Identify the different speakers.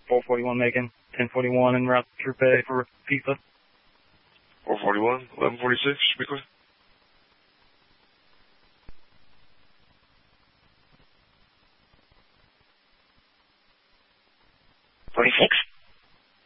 Speaker 1: 441 Macon, 1041 en route to Troop A for pizza.
Speaker 2: 441, 1146, should be clear.
Speaker 3: '46.